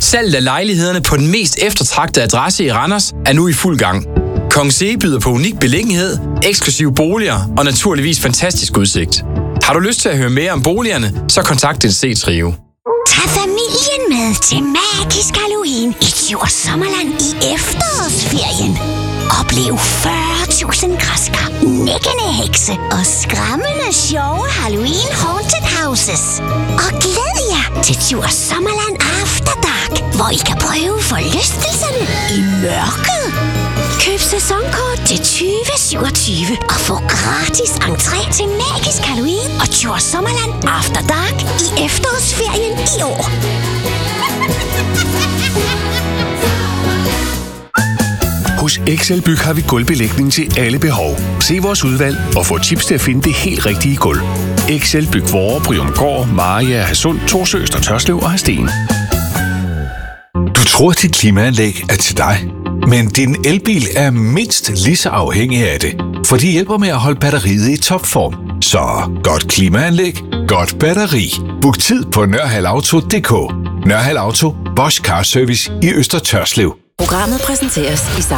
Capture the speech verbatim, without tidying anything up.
Salget af lejlighederne på den mest eftertragtede adresse i Randers er nu i fuld gang. Kongens Ege byder på unik beliggenhed, eksklusive boliger og naturligvis fantastisk udsigt. Har du lyst til at høre mere om boligerne, så kontakt din C-Trio. Tag familien med til Magisk Halloween i Djurs Sommerland i efterårsferien. Oplev fyrre tusind græskar, nækkende hekse og skræmmende sjove Halloween Haunted Houses. Og glæd jer til Djurs Sommerland After Dark, hvor I kan prøve forlystelserne i mørket. Køb sæsonkort til tyve syvogtyve og få gratis entré til Magisk Halloween og Djurs Sommerland After Dark i efterårsferien i år. Hos Excel Byg har vi gulvbelægning til alle behov. Se vores udvalg og få tips til at finde det helt rigtige gulv. Excel Byg Vorre, Bryumgård, Maria, Hadsund, Torsø, Tørslev og Hadsten. Du tror, dit klimaanlæg er til dig, men din elbil er mindst lige så afhængig af det, for de hjælper med at holde batteriet i topform. Så godt klimaanlæg, godt batteri. Book tid på nørhalauto punktum d k. Nørhal Auto, Bosch Car Service i Øster Tørslev. Programmet præsenteres i